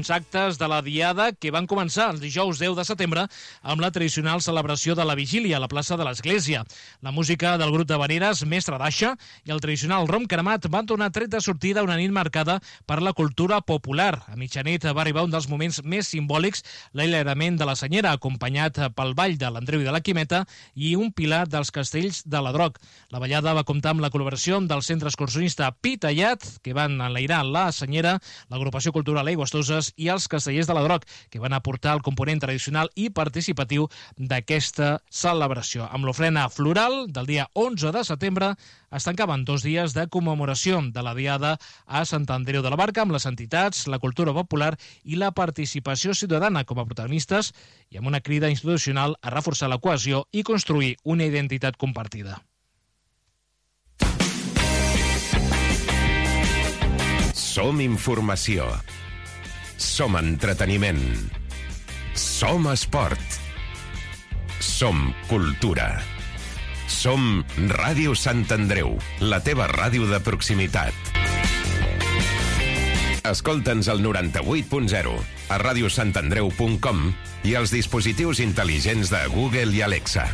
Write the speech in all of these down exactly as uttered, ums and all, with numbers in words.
els actes de la Diada que van començar el dijous deu de setembre amb la tradicional celebració de la Vigília a la plaça de l'Església. La música del grup de Vaneres, Mestre d'Aixa, i el tradicional rom cremat van donar tret de sortida una nit marcada per la cultura popular. A mitjanit va arribar un dels moments més simbòlics, l'allarament de la Senyera, acompanyat pel ball de l'Andreu i de la Quimeta i un pilar dels castells de la Droc. La ballada va comptar amb la col·laboració del centre excursionista Pitallat, que van enlairar la Senyera, l'agrupació cultural Aigües Toses i els castellers de la Droc, que van aportar el component tradicional i participatiu d'aquesta celebració. Amb l'ofrena floral del dia onze de setembre es tancaven dos dies de commemoració de la Diada a Sant Andreu de la Barca amb les entitats, la cultura popular i la participació ciutadana com a protagonistes i amb una crida institucional a reforçar la cohesió i construir una identitat compartida. Som informació. Som entreteniment. Som esport. Som cultura. Som Ràdio Sant Andreu, la teva ràdio de proximitat. Escolta'ns al noranta-vuit punt zero, a radiosantandreu punt com i als dispositius intel·ligents de Google i Alexa.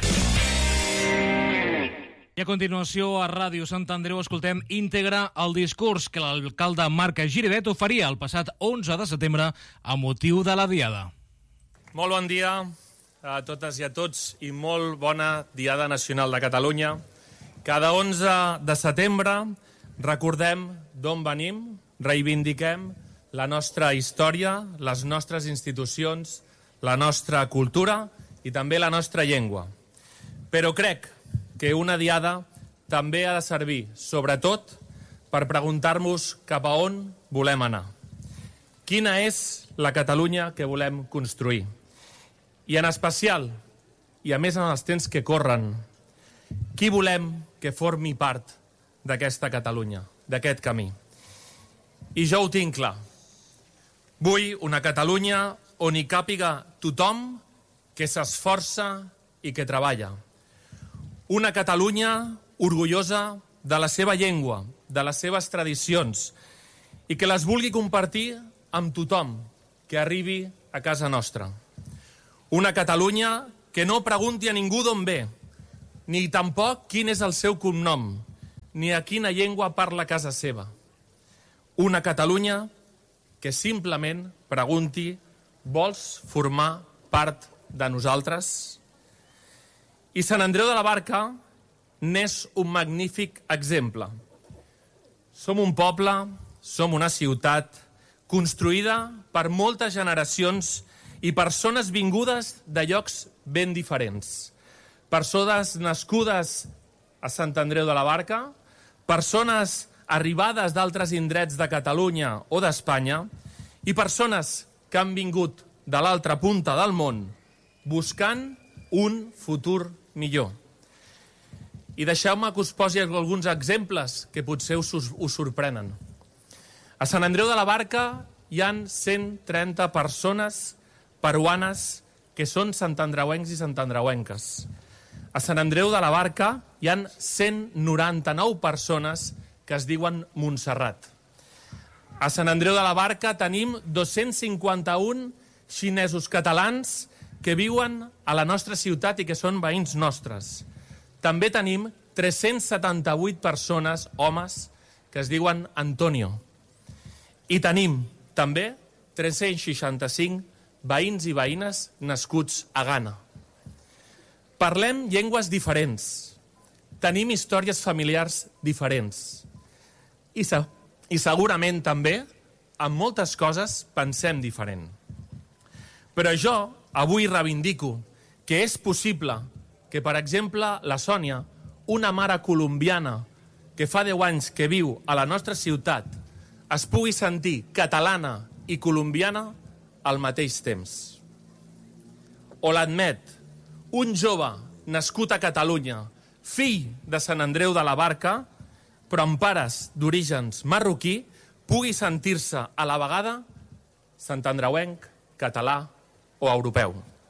I a continuació, a Ràdio Sant Andreu, escoltem íntegre el discurs que l'alcalde Marc Giribet oferia el passat onze de setembre a motiu de la Diada. Molt bon dia a totes i a tots i molt bona Diada Nacional de Catalunya. Cada onze de setembre recordem d'on venim, reivindiquem la nostra història, les nostres institucions, la nostra cultura i també la nostra llengua. Però crec que una Diada també ha de servir, sobretot, per preguntar-nos cap a on volem anar. Quina és la Catalunya que volem construir? I en especial, i a més en els temps que corren, qui volem que formi part d'aquesta Catalunya, d'aquest camí? I jo ho tinc clar. Vull una Catalunya on hi càpiga tothom que s'esforça i que treballa. Una Catalunya orgullosa de la seva llengua, de les seves tradicions, i que les vulgui compartir amb tothom que arribi a casa nostra. Una Catalunya que no pregunti a ningú d'on ve, ni tampoc quin és el seu cognom, ni a quina llengua parla a casa seva. Una Catalunya que simplement pregunti: vols formar part de nosaltres? I Sant Andreu de la Barca n'és un magnífic exemple. Som un poble, som una ciutat construïda per moltes generacions i persones vingudes de llocs ben diferents. Persones nascudes a Sant Andreu de la Barca, persones arribades d'altres indrets de Catalunya o d'Espanya i persones que han vingut de l'altra punta del món buscant un futur millor. I deixeu-me que us posi alguns exemples que potser us, us sorprenen. A Sant Andreu de la Barca hi han cent trenta persones peruanes que són santandreuencs i santandreuenques. A Sant Andreu de la Barca hi han cent noranta-nou persones que es diuen Montserrat. A Sant Andreu de la Barca tenim dos-cents cinquanta-un xinesos catalans que viuen a la nostra ciutat i que són veïns nostres. També tenim tres-cents setanta-vuit persones, homes, que es diuen Antonio. I tenim també tres-cents seixanta-cinc veïns i veïnes nascuts a Ghana. Parlem llengües diferents. Tenim històries familiars diferents. I, se I segurament també, en moltes coses, pensem diferent. Però jo avui reivindico que és possible que, per exemple, la Sònia, una mare colombiana que fa deu anys que viu a la nostra ciutat, es pugui sentir catalana i colombiana al mateix temps. O l'Admet, un jove nascut a Catalunya, fill de Sant Andreu de la Barca, però amb pares d'orígens marroquí, pugui sentir-se a la vegada santandreuenc, català o europeu.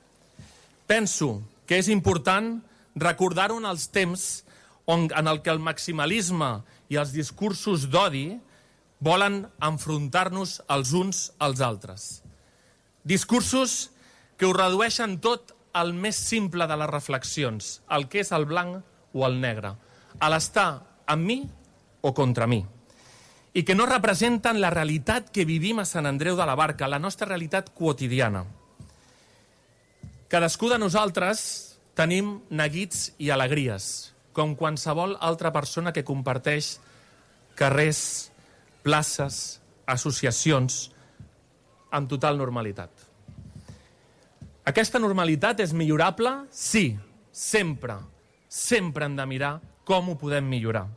Penso que és important recordar-ho en els temps on, en el que el maximalisme i els discursos d'odi volen enfrontar-nos els uns als altres. Discursos que ho redueixen tot al més simple de les reflexions, el que és el blanc o el negre, a l'estar amb mi o contra mi, i que no representen la realitat que vivim a Sant Andreu de la Barca, la nostra realitat quotidiana. Cadascú de nosaltres tenim neguits i alegries, com qualsevol altra persona que comparteix carrers, places, associacions, amb total normalitat. Aquesta normalitat és millorable? Sí, sempre. Sempre hem de mirar com ho podem millorar.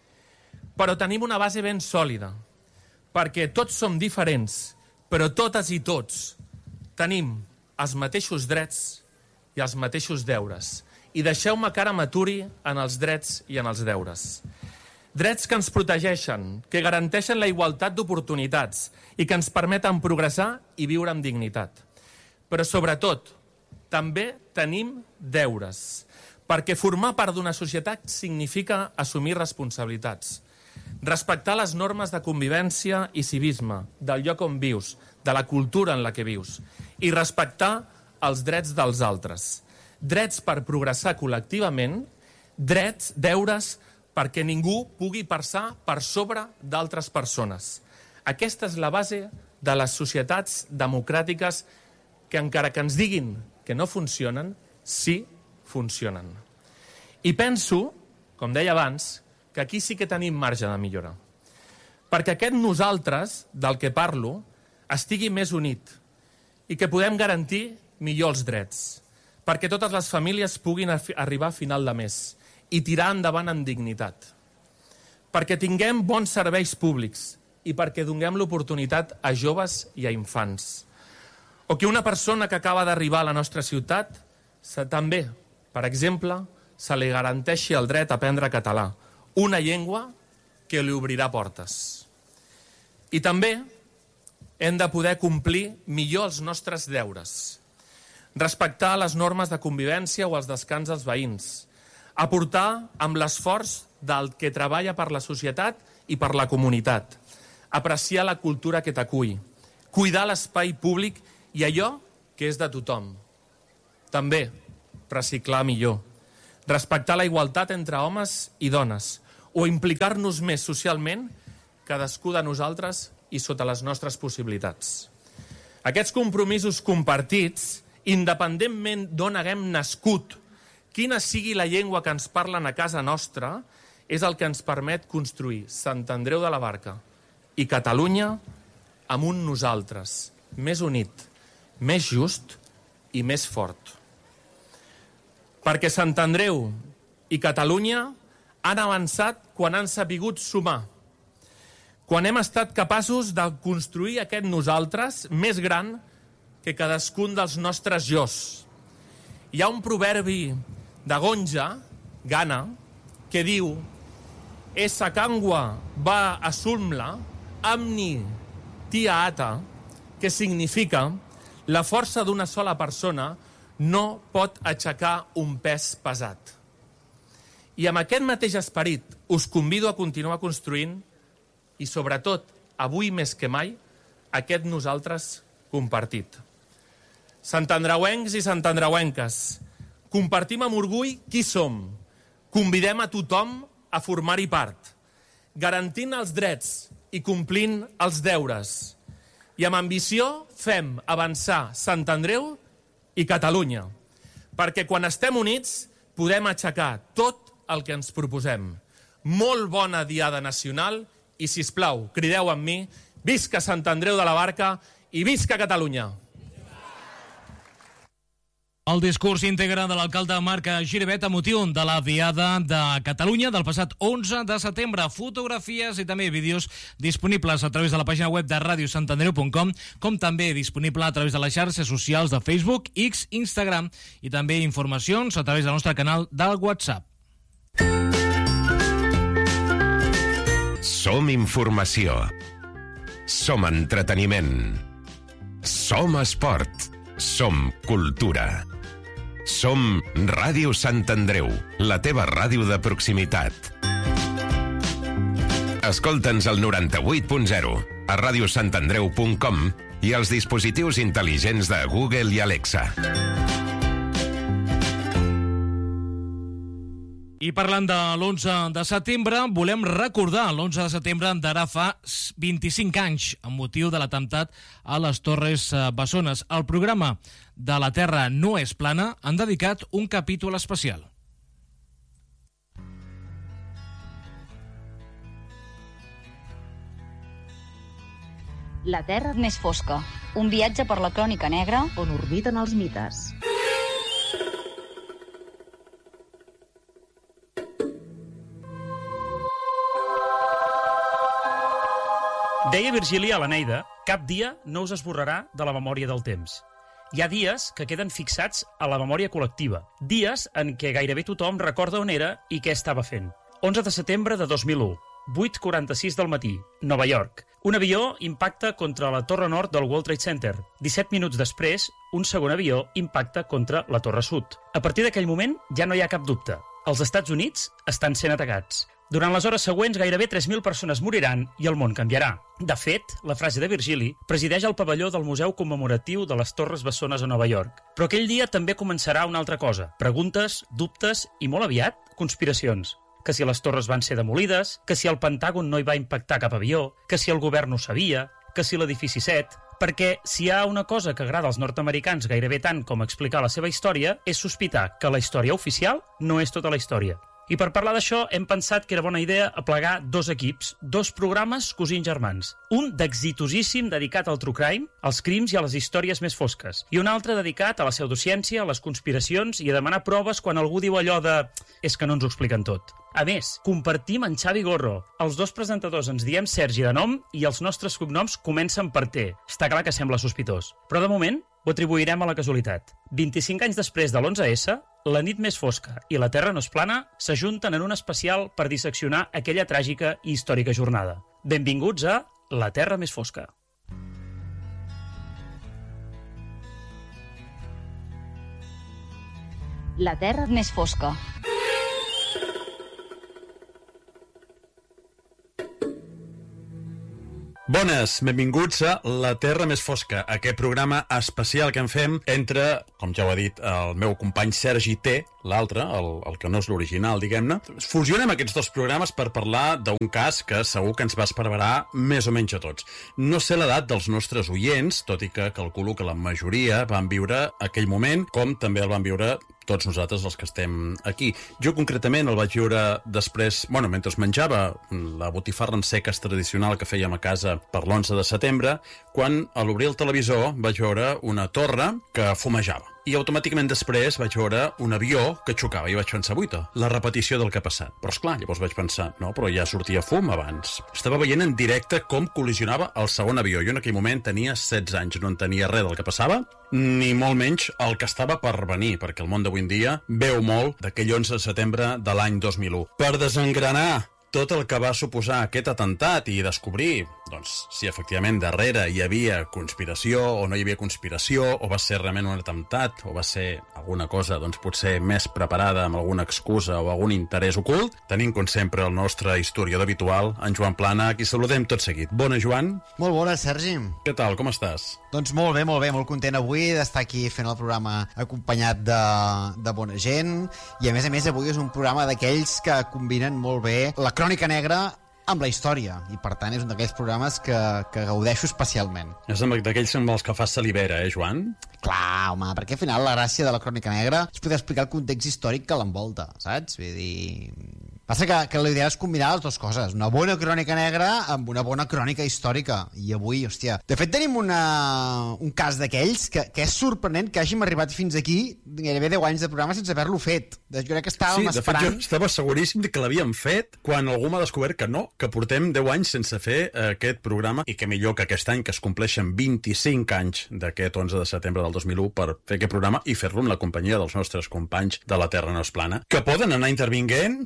Però tenim una base ben sòlida, perquè tots som diferents, però totes i tots tenim els mateixos drets i els mateixos deures. I deixeu-me que ara m'aturi en els drets i en els deures. Drets que ens protegeixen, que garanteixen la igualtat d'oportunitats i que ens permeten progressar i viure amb dignitat. Però sobretot, també tenim deures, perquè formar part d'una societat significa assumir responsabilitats, respectar les normes de convivència i civisme del lloc on vius, de la cultura en la que vius, i respectar els drets dels altres. Drets per progressar col·lectivament, drets, deures, perquè ningú pugui passar per sobre d'altres persones. Aquesta és la base de les societats democràtiques que, encara que ens diguin que no funcionen, sí funcionen. I penso, com deia abans, que aquí sí que tenim marge de millora. Perquè aquest nosaltres, del que parlo, estigui més unit i que podem garantir millor els drets, perquè totes les famílies puguin arribar a final de mes i tirar endavant amb dignitat, perquè tinguem bons serveis públics i perquè donem l'oportunitat a joves i a infants. O que una persona que acaba d'arribar a la nostra ciutat també, per exemple, se li garanteixi el dret a aprendre català, una llengua que li obrirà portes. I també hem de poder complir millor els nostres deures, respectar les normes de convivència o els descans dels veïns, aportar amb l'esforç del que treballa per la societat i per la comunitat, apreciar la cultura que t'acull, cuidar l'espai públic i allò que és de tothom. També reciclar millor, respectar la igualtat entre homes i dones o implicar-nos més socialment, cadascú de nosaltres i sota les nostres possibilitats. Aquests compromisos compartits, independentment d'on haguem nascut, quina sigui la llengua que ens parlen a casa nostra, és el que ens permet construir Sant Andreu de la Barca i Catalunya amb un nosaltres més unit, més just i més fort. Perquè Sant Andreu i Catalunya han avançat quan han sapigut sumar, quan hem estat capaços de construir aquest nosaltres més gran que cadascun dels nostres jos. Hi ha un proverbi de Gonja, Ghana, que diu «Esa kangwa va asumla amni tia ata», que significa «La força d'una sola persona no pot aixecar un pes pesat». I amb aquest mateix esperit us convido a continuar construint i, sobretot, avui més que mai, aquest nosaltres compartit. Santandreuencs i santandreuenques, compartim amb orgull qui som, convidem a tothom a formar-hi part, garantint els drets i complint els deures. I amb ambició fem avançar Sant Andreu i Catalunya, perquè quan estem units podem aixecar tot el que ens proposem. Molt bona Diada Nacional i, sisplau, crideu amb mi, visca Sant Andreu de la Barca i visca Catalunya! El discurs íntegre de l'alcalde Marc Giribet a motiu de la Diada de Catalunya del passat onze de setembre. Fotografies i també vídeos disponibles a través de la pàgina web de ràdio sant andreu punt com, com també disponible a través de les xarxes socials de Facebook, X, Instagram i també informacions a través del nostre canal del WhatsApp. Som informació. Som entreteniment. Som esport. Som cultura. Som Ràdio Sant Andreu, la teva ràdio de proximitat. Escolta'ns al noranta-vuit punt zero, a ràdio sant andreu punt com i als dispositius intel·ligents de Google i Alexa. I parlant de l'onze de setembre, volem recordar l'onze de setembre d'ara fa vint-i-cinc anys, amb motiu de l'atemptat a les Torres Bessones. Al programa de La Terra no és plana han dedicat un capítol especial. La Terra més fosca, un viatge per la crònica negra on orbiten els mites. Deia Virgili a l'Eneida, cap dia no us esborrarà de la memòria del temps. Hi ha dies que queden fixats a la memòria col·lectiva, dies en què gairebé tothom recorda on era i què estava fent. onze de setembre de dos mil u, vuit quaranta-sis del matí, Nova York. Un avió impacta contra la torre nord del World Trade Center. disset minuts després, un segon avió impacta contra la torre sud. A partir d'aquell moment ja no hi ha cap dubte. Els Estats Units estan sent atacats. Durant les hores següents, gairebé tres mil persones moriran i el món canviarà. De fet, la frase de Virgili presideix el pavelló del Museu Commemoratiu de les Torres Bessones a Nova York. Però aquell dia també començarà una altra cosa. Preguntes, dubtes i, molt aviat, conspiracions. Que si les torres van ser demolides, que si el Pentàgon no hi va impactar cap avió, que si el govern ho sabia, que si l'edifici set... Perquè si hi ha una cosa que agrada als nord-americans gairebé tant com explicar la seva història, és sospitar que la història oficial no és tota la història. I per parlar d'això hem pensat que era bona idea aplegar dos equips, dos programes cosins germans. Un d'exitosíssim dedicat al true crime, als crims i a les històries més fosques. I un altre dedicat a la pseudociència, a les conspiracions i a demanar proves quan algú diu allò de... és que no ens ho expliquen tot. A més, compartim en Xavi Gorro. Els dos presentadors ens diem Sergi de nom i els nostres cognoms comencen per T. Està clar que sembla sospitós. Però de moment ho atribuirem a la casualitat. vint-i-cinc anys després de l'onze essa, la nit més fosca i la Terra no és plana s'ajunten en un especial per disseccionar aquella tràgica i històrica jornada. Benvinguts a La Terra més fosca. La Terra més fosca. Bones, benvinguts a La Terra més fosca, aquest programa especial que en fem entre, com ja ho ha dit el meu company Sergi T, l'altre, el, el que no és l'original, diguem-ne. Fusionem aquests dos programes per parlar d'un cas que segur que ens va esparverar més o menys a tots. No sé l'edat dels nostres oients, tot i que calculo que la majoria van viure aquell moment, com també el van viure tots nosaltres els que estem aquí. Jo concretament el vaig viure després, bueno, mentre menjava la botifarra en seques tradicional que fèiem a casa per l'onze de setembre, quan a l'obrir el televisor vaig veure una torre que fumejava. I automàticament després vaig veure un avió que xocava i vaig pensar, buita, la repetició del que ha passat. Però esclar, llavors vaig pensar, no, però ja sortia fum abans. Estava veient en directe com col·lisionava el segon avió. Jo en aquell moment tenia setze anys, no entenia res del que passava, ni molt menys el que estava per venir, perquè el món d'avui en dia veu molt d'aquell onze de setembre de l'any dos mil u. Per desengranar tot el que va suposar aquest atemptat i descobrir, doncs, si efectivament darrere hi havia conspiració o no hi havia conspiració, o va ser realment un atemptat, o va ser alguna cosa, doncs, potser més preparada amb alguna excusa o algun interès ocult, tenim, com sempre, el nostre historiador habitual, en Joan Plana, a qui saludem tot seguit. Bona, Joan. Molt bona, Sergi. Què tal, com estàs? Doncs molt bé, molt bé, molt content avui d'estar aquí fent el programa acompanyat de, de bona gent, i a més a més avui és un programa d'aquells que combinen molt bé la crònica negra amb la història, i per tant és un d'aquells programes que, que gaudeixo especialment. És d'aquells amb els que fas salivera, eh, Joan? Clar, home, perquè al final la gràcia de la crònica negra és poder explicar el context històric que l'envolta, saps? Vull dir... Passa que, que l'idea és combinar les dues coses, una bona crònica negra amb una bona crònica històrica, i avui, hòstia... De fet, tenim una, un cas d'aquells que, que és sorprenent que hàgim arribat fins aquí gairebé deu anys de programa sense haver-lo fet. Jo crec que estàvem sí, esperant... Sí, de fet, jo estava seguríssim que l'havíem fet quan algú m'ha descobert que no, que portem deu anys sense fer eh, aquest programa, i que millor que aquest any, que es compleixen vint-i-cinc anys d'aquest onze de setembre del dos mil u per fer aquest programa i fer-lo amb la companyia dels nostres companys de La Terra no és plana, que poden anar intervinguent, perquè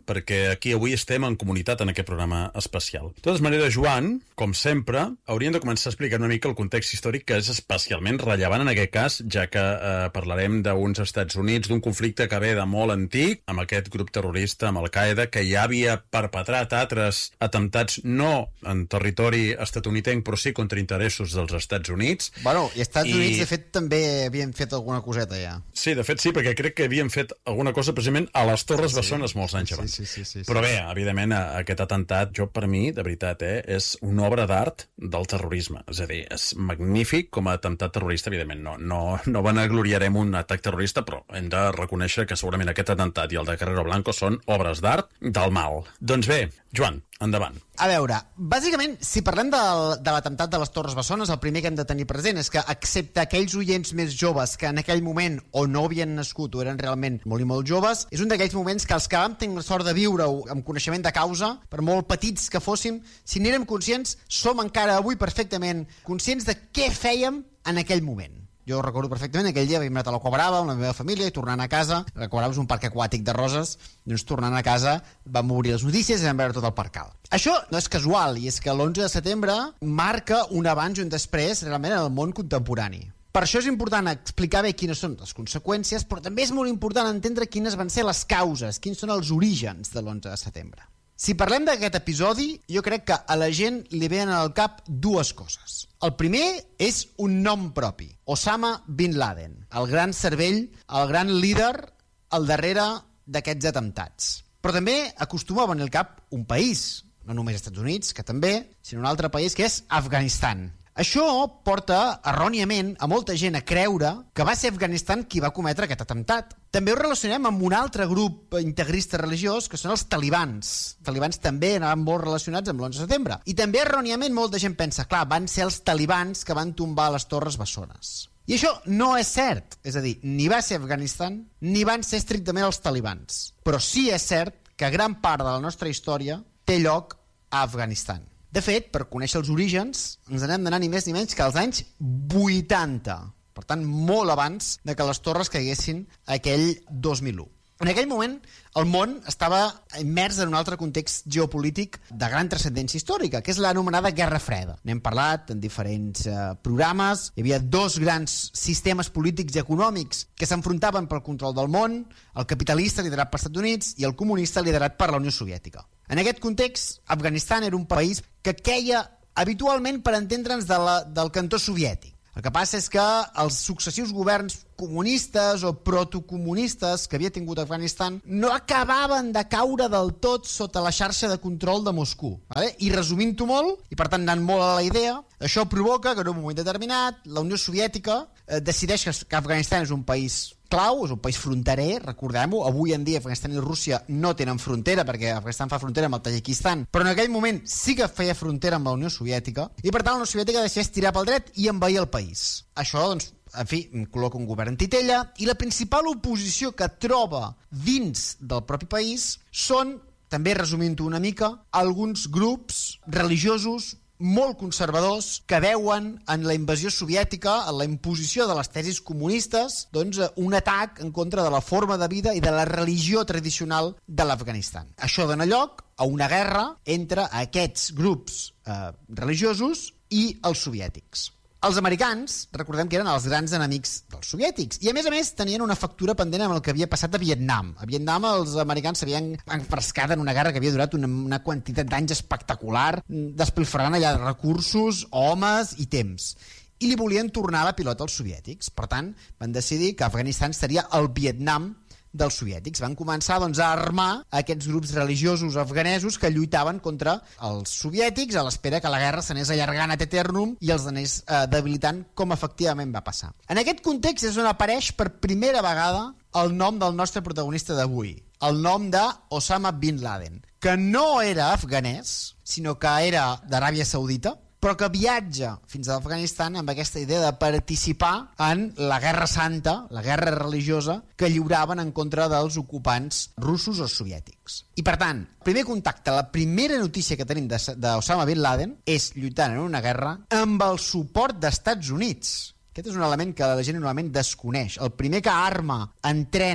aquí avui estem en comunitat en aquest programa especial. De totes maneres, Joan, com sempre, hauríem de començar a explicar una mica el context històric, que és especialment rellevant en aquest cas, ja que eh, parlarem d'uns Estats Units, d'un conflicte que ve de molt antic, amb aquest grup terrorista, amb Al-Qaeda, que ja havia perpetrat altres atemptats no en territori estatunidenc, però sí contra interessos dels Estats Units. Bueno, i Estats I... Units, de fet, també havien fet alguna coseta ja. Sí, de fet sí, perquè crec que havien fet alguna cosa precisament a les Torres sí. Bessones molts anys abans. Sí, sí, sí, sí, sí. Però bé, evidentment, aquest atemptat, jo per mi, de veritat, eh, és una obra d'art del terrorisme. És a dir, és magnífic com a atemptat terrorista, evidentment. No, no, no vanagloriarem un atac terrorista, però hem de reconèixer que segurament aquest atemptat i el de Carrero Blanco són obres d'art del mal. Doncs bé, Joan, endavant. A veure, bàsicament, si parlem del, de l'atemptat de les Torres Bessones, el primer que hem de tenir present és que, excepte aquells oients més joves que en aquell moment o no havien nascut o eren realment molt i molt joves, és un d'aquells moments que els que vam tenir la sort de viure-ho amb coneixement de causa, per molt petits que fóssim, si n'érem conscients, som encara avui perfectament conscients de què fèiem en aquell moment. Jo recordo perfectament, aquell dia havíem anat a la Cobrava amb la meva família i tornant a casa, la Cobrava és un parc aquàtic de Roses, doncs tornant a casa vam obrir les notícies i vam veure tot el parcal. Això no és casual, i és que l'onze de setembre marca un abans i un després realment en el món contemporani. Per això és important explicar bé quines són les conseqüències, però també és molt important entendre quines van ser les causes, quins són els orígens de l'onze de setembre. Si parlem d'aquest episodi, jo crec que a la gent li venen al cap dues coses. El primer és un nom propi, Osama Bin Laden, el gran cervell, el gran líder al darrere d'aquests atemptats. Però també acostuma a venir al cap un país, no només Estats Units, que també, sinó un altre país, que és Afganistan. Això porta, erròniament, a molta gent a creure que va ser Afganistan qui va cometre aquest atemptat. També ho relacionem amb un altre grup integrista religiós, que són els talibans. Els talibans també anaven molt relacionats amb l'onze de setembre. I també, erròniament, molta gent pensa, clar, van ser els talibans que van tombar les Torres Bessones. I això no és cert. És a dir, ni va ser Afganistan, ni van ser estrictament els talibans. Però sí és cert que gran part de la nostra història té lloc a Afganistan. De fet, per conèixer els orígens, ens n'hem d'anar ni més ni menys que als anys vuitanta. Per tant, molt abans de que les torres caiguessin aquell dos mil u. En aquell moment, el món estava immers en un altre context geopolític de gran transcendència històrica, que és l'anomenada Guerra Freda. N'hem parlat en diferents eh, programes. Hi havia dos grans sistemes polítics i econòmics que s'enfrontaven pel control del món, el capitalista liderat per Estats Units i el comunista liderat per la Unió Soviètica. En aquest context, Afganistan era un país que queia habitualment, per entendre'ns, de la, del cantó soviètic. El que passa és que els successius governs comunistes o protocomunistes que havia tingut Afganistan no acabaven de caure del tot sota la xarxa de control de Moscou. Vale? I resumint-ho molt, i per tant anant molt a la idea, això provoca que en un moment determinat la Unió Soviètica eh, decideix que, que Afganistan és un país clau, és un país fronterer, recordem-ho, avui en dia Afganistan i Rússia no tenen frontera perquè Afganistan fa frontera amb el Tadjikistan, però en aquell moment sí que feia frontera amb la Unió Soviètica i per tant la Unió Soviètica decideix tirar pel dret i envair el país. Això, doncs, en fi, col·loca un govern titella i la principal oposició que troba dins del propi país són, també resumint-ho una mica, alguns grups religiosos molt conservadors que veuen en la invasió soviètica, en la imposició de les tesis comunistes, doncs un atac en contra de la forma de vida i de la religió tradicional de l'Afganistan. Això dona lloc a una guerra entre aquests grups eh, religiosos i els soviètics. Els americans, recordem que eren els grans enemics dels soviètics, i a més a més tenien una factura pendent amb el que havia passat a Vietnam. A Vietnam els americans s'havien enfrescat en una guerra que havia durat una, una quantitat d'anys espectacular, despilfarrant allà recursos, homes i temps. I li volien tornar la pilota als soviètics. Per tant, van decidir que Afganistan seria el Vietnam dels soviètics. Van començar doncs, a armar aquests grups religiosos afganesos que lluitaven contra els soviètics a l'espera que la guerra s'anés allargant ad eternum i els anés eh, debilitant, com efectivament va passar. En aquest context és on apareix per primera vegada el nom del nostre protagonista d'avui, el nom d'Osama Bin Laden, que no era afganès, sinó que era d'Aràbia Saudita, però que viatja fins a Afganistan amb aquesta idea de participar en la Guerra Santa, la guerra religiosa, que lliuraven en contra dels ocupants russos o soviètics. I per tant, el primer contacte, la primera notícia que tenim d'Osama Bin Laden és lluitant en una guerra amb el suport d'Estats Units. Aquest és un element que la gent normalment desconeix. El primer que arma, entrena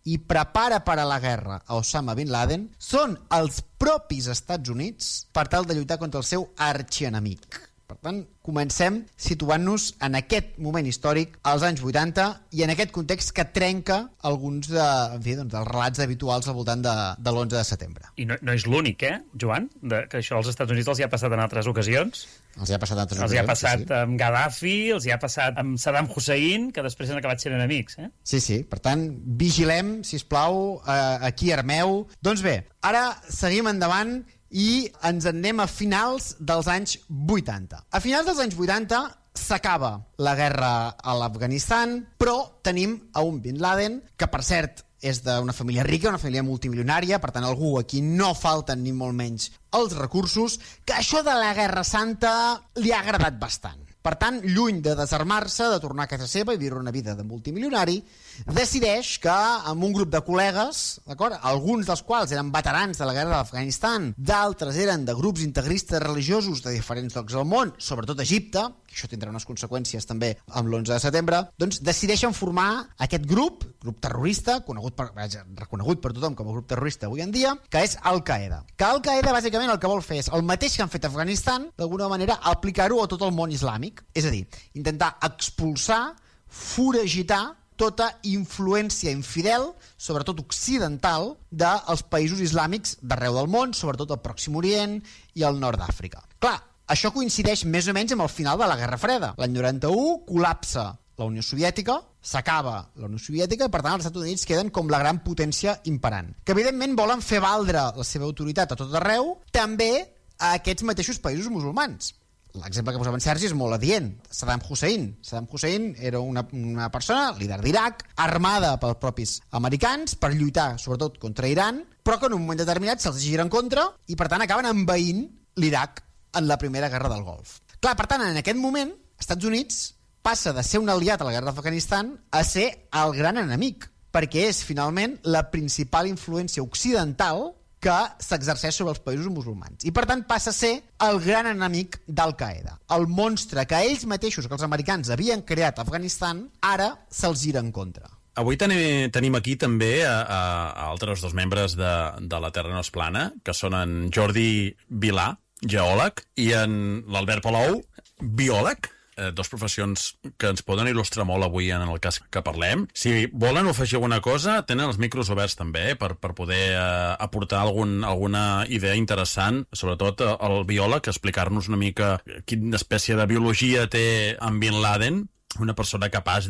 i prepara per a la guerra a Osama Bin Laden són els propis Estats Units per tal de lluitar contra el seu arxienemic. Per tant, comencem situant-nos en aquest moment històric, als anys vuitanta, i en aquest context que trenca alguns de, en fi, doncs, dels relats habituals al voltant de, de l'onze de setembre. I no, no és l'únic, eh, Joan? De, que això als Estats Units els hi ha passat en altres ocasions. Els hi ha passat en altres els ocasions, hi ha passat sí, sí. amb Gaddafi, els hi ha passat amb Saddam Hussein, que després han acabat sent enemics, eh? Sí, sí. Per tant, vigilem, sisplau, eh, aquí armeu. Doncs bé, ara seguim endavant i ens en anem a finals dels anys vuitanta. A finals dels anys vuitanta s'acaba la guerra a l'Afganistan, però tenim a un Bin Laden, que per cert és d'una família rica, una família multimilionària, per tant algú a qui no falten ni molt menys els recursos, que això de la Guerra Santa li ha agradat bastant. Per tant, lluny de desarmar-se, de tornar a casa seva i viure una vida de multimilionari, decideix que amb un grup de col·legues, d'acord, alguns dels quals eren veterans de la guerra d'Afganistan, d'altres eren de grups integristes religiosos de diferents llocs del món, sobretot Egipte, que això tindrà unes conseqüències també amb l'onze de setembre, doncs decideixen formar aquest grup, grup terrorista, conegut per, reconegut per tothom com a grup terrorista avui en dia, que és Al-Qaeda. Que Al-Qaeda bàsicament el que vol fer és el mateix que han fet a Afganistan, d'alguna manera aplicar-ho a tot el món islàmic. És a dir, intentar expulsar, foragitar tota influència infidel, sobretot occidental, dels països islàmics d'arreu del món, sobretot al Pròxim Orient i al nord d'Àfrica. Clar, això coincideix més o menys amb el final de la Guerra Freda. L'any noranta-u col·lapsa la Unió Soviètica, s'acaba la Unió Soviètica i per tant els Estats Units queden com la gran potència imperant, que evidentment volen fer valdre la seva autoritat a tot arreu, també a aquests mateixos països musulmans. L'exemple que posava en Sergi és molt adient. Saddam Hussein. Saddam Hussein era una, una persona, líder d'Iraq, armada pels propis americans per lluitar sobretot contra Iran, però que en un moment determinat se'ls gira en contra i per tant acaben envaint l'Iraq en la primera guerra del Golf. Clar, per tant, en aquest moment, Estats Units passa de ser un aliat a la guerra d'Afganistan a ser el gran enemic, perquè és finalment la principal influència occidental que s'exerceix sobre els països musulmans. I, per tant, passa a ser el gran enemic d'Al-Qaeda. El monstre que ells mateixos, que els americans, havien creat a Afganistan, ara se'ls gira en contra. Avui tenim, tenim aquí també a, a, a altres dos membres de, de La Terra no és plana, que són en Jordi Vilà, geòleg, i en l'Albert Palou, biòleg, eh, dos professions que ens poden il·lustrar molt avui en el cas que parlem. Si volen afegir alguna cosa, tenen els micros oberts també eh, per, per poder eh, aportar algun, alguna idea interessant, sobretot eh, el biòleg, explicar-nos una mica quina espècie de biologia té en Bin Laden, una persona capaç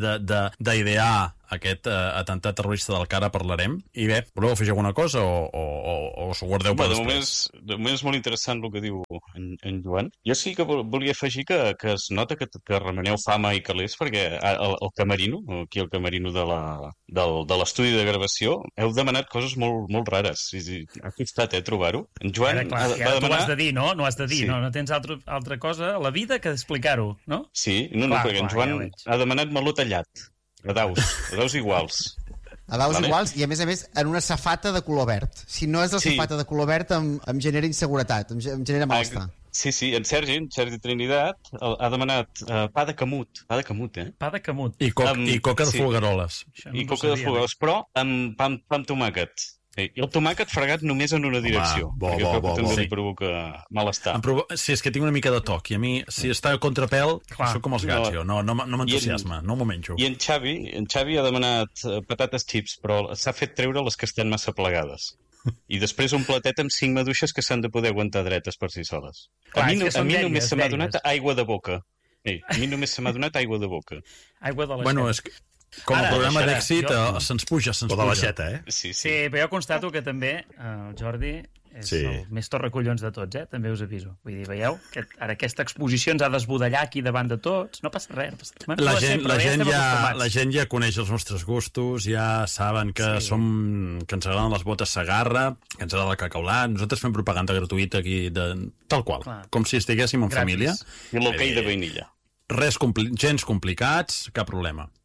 d'idear aquest uh, atemptat terrorista del que ara parlarem. I bé, voleu afegir alguna cosa o, o, o, o s'ho guardeu per de després? Moment és, de moment és molt interessant el que diu en, en Joan. Jo sí que volia afegir que, que es nota que, que remeneu fama i calés, perquè el, el camerino, aquí el camerino de la, del, de l'estudi de gravació, heu demanat coses molt, molt rares. Sí, sí, ha costat, eh, trobar-ho. En Joan Ara, clar, ha, va tu demanar... ho has de dir, no? No has de dir, Sí. no, no tens altra, altra cosa a la vida que explicar-ho, no? Sí, no, no, Clar, perquè en clar, Joan ja ho veig. ha demanat meló tallat. A daus, a daus iguals. A daus Vale. iguals i, a més a més, en una safata de color verd. Si no és la Sí. safata de color verd, em, em genera inseguretat, em, ge- em genera malestar. Ah, sí, sí, en Sergi, en Sergi Trinidad, el- ha demanat uh, pa de camut. Pa de camut, eh? Pa de camut. I, coc, Amb- i coca de sí. folgueroles. Això no I t'ho coca de sabia, folgueroles, però amb pa, amb, pa amb tomàquet. Sí. I el tomàquet fregat només en una direcció. bo, perquè bo, crec bo, que també bo. li provoca malestar. Em provo... Sí, és que tinc una mica de toc, i a mi, si està a contrapèl, Clar. soc com els gats, No. jo. No, no, m- no m'entusiasma, I en- no m'ho menjo. I en Xavi, en Xavi ha demanat eh, patates chips, però s'ha fet treure les que estan massa plegades. I després un platet amb cinc maduixes que s'han de poder aguantar dretes per si soles. Clar, a mi, és que no, a són mi dèries, només se m'ha dèries. donat aigua de boca. Sí, a mi només se m'ha donat aigua de boca. Aigua de la Bueno, és que, com a Ara, programa deixarà. d'èxit, Jo- eh, se'ns puja, se'ns O de puja. l'aixeta, eh? Sí, sí. Sí, però jo constato que també eh, el Jordi és Sí. el més torracollons de tots, eh? També us aviso. Vull dir, veieu? Que ara aquesta exposició ens ha d'esbudellar aquí davant de tots. No passa res. No passa res. Bueno, La no ho sé, gent, però la, ja gent estem ja, acostumats. la gent ja coneix els nostres gustos, ja saben que, Sí. som, que ens agraden les botes Sagarra, que ens agrada el cacaulat. Nosaltres fem propaganda gratuïta aquí, de, tal qual, Clar. com si estiguéssim en Gratis. família. I l'hoquei de vainilla. Res compli gens complicats, cap problema.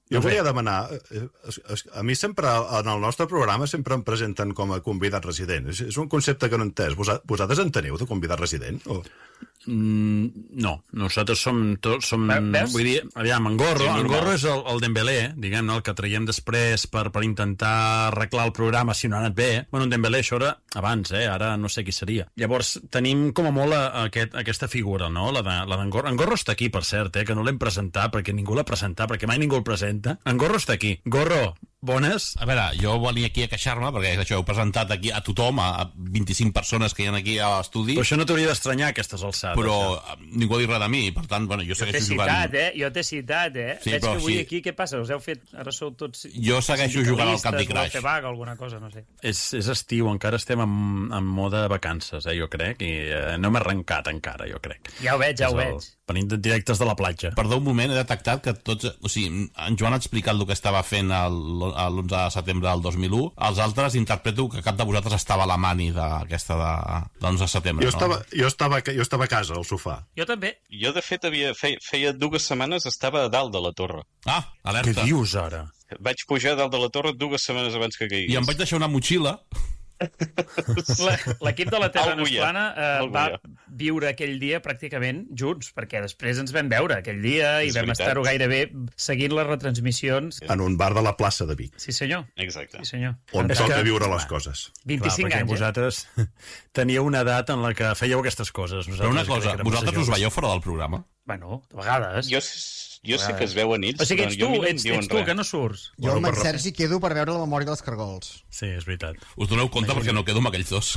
Jo volia demanar, a mi sempre, en el nostre programa, sempre em presenten com a convidat resident. És, és un concepte que no he entès. Vosaltres en teniu de convidat resident? O... Mm, no, nosaltres som... Tots, som Veus? vull dir, aviam, en Gorro, en Gorro és el, el Dembélé, diguem-ne, el que traiem després per, per intentar arreglar el programa si no ha anat bé. Bueno, en Dembélé això era abans, eh? Ara no sé qui seria. Llavors, tenim com a molt a, a aquest, aquesta figura, no? La d'en de, Gorro. En Gorro està aquí, per cert, eh? Que no l'hem presentat, perquè ningú l'ha presentat, perquè mai ningú el presenta. En Gorro està aquí. Gorro, bones? A veure, jo volia aquí a queixar-me, perquè això heu presentat aquí a tothom, a vint-i-cinc persones que hi ha aquí a l'estudi. Però això no t'hauria d'estranyar, aquestes alçades. Però això. Ningú ha dit res de mi, per tant, bueno, jo, jo segueixo jugant... jugant... Citat, eh? Jo t'he citat, eh? Sí, Veig que avui sí. aquí, què passa? Us heu fet... Ara sou tots... Jo segueixo jugant al Candy Crush. Fer vaga, alguna cosa, no sé. És, és estiu, encara estem en, en mode vacances, eh, jo crec, i eh, no m'he arrencat encara, jo crec. Ja ho veig, ja ho el, veig. Venint directes de la platja. Perdó un moment, he detectat que tots... O sigui, en Joan ha explicat el que estava fent l'onze de setembre del dos mil u, els altres interpreto que cap de vosaltres estava a la mani d'aquesta de, de l'onze de setembre. Jo estava, no? jo, estava, jo estava a casa, al sofà. Jo també. Jo, de fet, havia, feia, feia dues setmanes estava a dalt de la torre. Ah, alerta. Què dius, ara? Vaig pujar a dalt de la torre dues setmanes abans que caigués. I em vaig deixar una motxilla... L'equip de la Terra no és plana eh, va ja. viure aquell dia pràcticament junts, perquè després ens vam veure aquell dia i és vam estar-ho gairebé seguint les retransmissions. En un bar de la plaça de Vic. Sí, senyor. Exacte. Sí, senyor. On És toca que... viure les coses. vint-i-cinc Clar, anys, vosaltres eh? teníeu una edat en la que fèieu aquestes coses. Nosaltres, Però una cosa, vosaltres us veieu fora del programa? Bueno, de vegades. Jo, jo sé que es veuen ells, o sigui, ets tu, però ets, ets tu, que no surts. Jo amb en Sergi quedo per veure la memòria dels cargols. Sí, és veritat. Us doneu compte perquè no quedo amb aquells dos.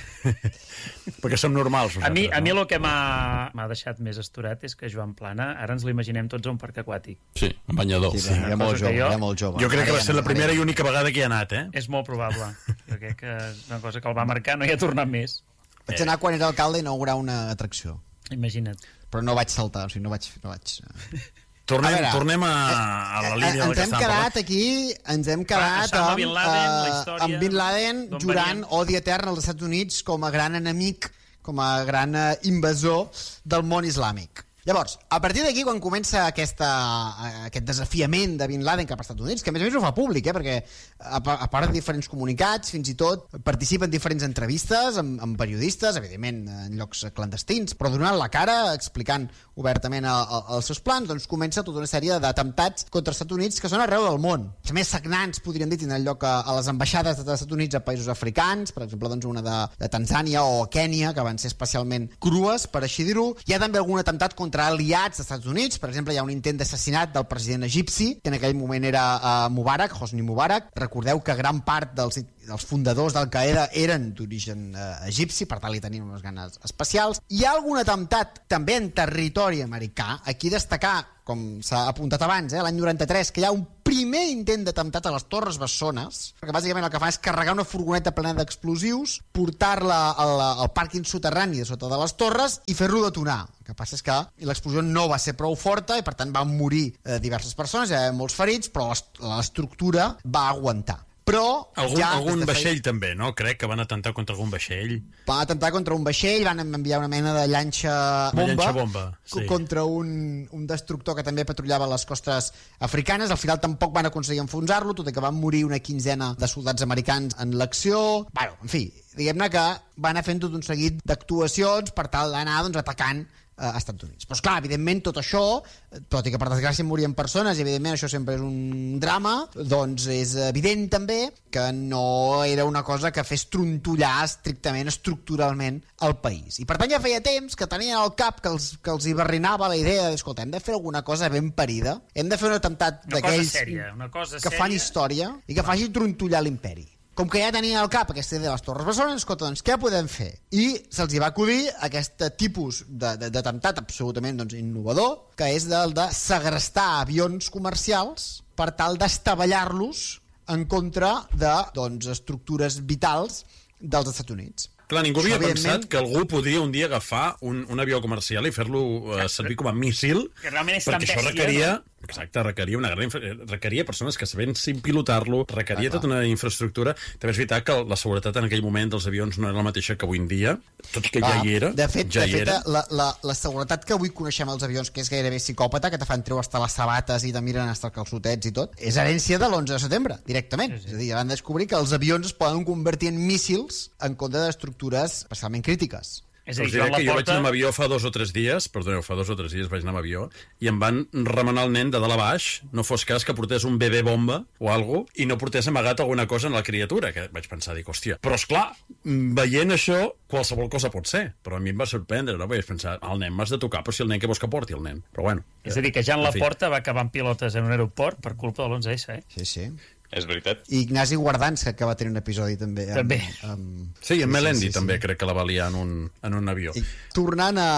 Perquè som normals. A mi, a mi el que m'ha deixat més asturat és que Joan Plana, ara ens l'imaginem tots a un parc aquàtic. Sí, un banyador. Sí, ja molt jove, jo, ja molt jove. Jo crec que va ser la primera i única vegada que hi ha anat, eh? És molt probable. Jo crec que és una cosa que el va marcar, no hi ha tornat més. Vaig anar quan era alcalde a inaugurar una atracció. Imagina't. Però no vaig saltar, o sigui, no vaig... No vaig... Tornem a, veure, tornem a, a la línia ens del que hem estàvem quedat parlant. aquí, ens hem quedat Osama amb, Bin Laden, la eh, història amb Bin Laden d'on jurant venien. odi etern als Estats Units com a gran enemic, com a gran eh, invasor del món islàmic. Llavors, a partir d'aquí, quan comença aquesta, aquest desafiament de Bin Laden cap als Estats Units, que a més a més ho fa públic, eh, perquè a, a part de diferents comunicats, fins i tot participa en diferents entrevistes amb, amb periodistes, evidentment en llocs clandestins, però donant la cara, explicant obertament a, a, els seus plans, doncs comença tota una sèrie d'atemptats contra els Estats Units que són arreu del món. Els més sagnants, podríem dir, tindran lloc a, a les ambaixades dels Estats Units a països africans, per exemple, doncs una de, de Tanzània o Kènia, que van ser especialment crues, per així dir-ho. Hi ha també algun atemptat contra aliats dels Estats Units, per exemple, hi ha un intent d'assassinat del president egipci, que en aquell moment era uh, Mubarak, Hosni Mubarak. Recordeu que gran part dels, dels fundadors d'Al-Qaeda eren d'origen uh, egipci, per tant li tenien unes ganes especials. Hi ha algun atemptat també en territori americà, aquí destacar, com s'ha apuntat abans, eh, l'any noranta-tres, que hi ha un primer intent d'atemptat a les Torres Bessones, perquè bàsicament el que fa és carregar una furgoneta plena d'explosius, portar-la al, al pàrquing soterrani de sota de les torres i fer-lo detonar. El que passa és que l'explosió no va ser prou forta i per tant van morir eh, diverses persones, hi ha molts ferits, però l'estructura va aguantar. Però algun, ja algun de vaixell feina... també, no? Crec que van atentar contra algun vaixell. Van atentar contra un vaixell, van enviar una mena de llanxa bomba, una llanxa bomba sí. contra un, un destructor que també patrullava les costes africanes. Al final tampoc van aconseguir enfonsar-lo, tot i que van morir una quinzena de soldats americans en l'acció. Bueno, en fi, diguem-ne que van anar fent tot un seguit d'actuacions per tal d'anar doncs, atacant a Estats Units. Però esclar, evidentment tot això, tot i que per desgràcia morien persones i evidentment això sempre és un drama, doncs és evident també que no era una cosa que fes trontollar estrictament, estructuralment el país. I per tant ja feia temps que tenien al cap que els, que els hi barrinava la idea de, escolta, hem de fer alguna cosa ben parida, hem de fer un atemptat d'aquells que sèria. fan història i que faci trontollar l'imperi. Com que ja tenien al cap aquesta idea de les Torres Bessones, escolta, doncs què podem fer? I se'ls hi va acudir aquest tipus d'atemptat absolutament doncs, innovador, que és el de segrestar avions comercials per tal d'estavellar-los en contra de doncs, estructures vitals dels Estats Units. Clar, ningú havia Això, pensat que algú podria un dia agafar un, un avió comercial i fer-lo eh, servir com a míssil, que realment és perquè tan això bèstia, requeria... no? Exacte, requeria una gran infra... requeria persones que sabessin pilotar-lo, requeria ah, tota una infraestructura. També és veritat que la seguretat en aquell moment dels avions no era la mateixa que avui en dia, tot i que clar, ja hi era. De fet, ja de fet era. La, la, la seguretat que avui coneixem als avions, que és gairebé psicòpata, que te fan treure hasta les sabates i te miren hasta els calçotets i tot, és herència de l'onze de setembre, directament. Sí, sí. És a dir, van descobrir que els avions es poden convertir en míssils en compte d'estructures especialment crítiques. És a dir, Us diré Joan que jo vaig Laporta... anar amb avió fa dos o tres dies, perdoneu, fa dos o tres dies vaig anar amb avió, i em van remenar el nen de dalt a baix, no fos cas que portés un bebè bomba o alguna cosa, i no portés amagat alguna cosa en la criatura, que vaig pensar, dic, hòstia, però esclar, veient això, qualsevol cosa pot ser, però a mi em va sorprendre, no? Vaig pensar, el nen m'has de tocar, però si el nen què vols que porti, el nen? Però bueno. És a dir, que Joan Laporta va acabar amb pilotes en un aeroport per culpa de l'onze essa, eh? Sí, sí. És veritat. I Ignasi Guardans, que va tenir un episodi també. Amb, també. Amb... Sí, en Melendi sí, sí, també sí. crec que la va liar en un, en un avió. I tornant a,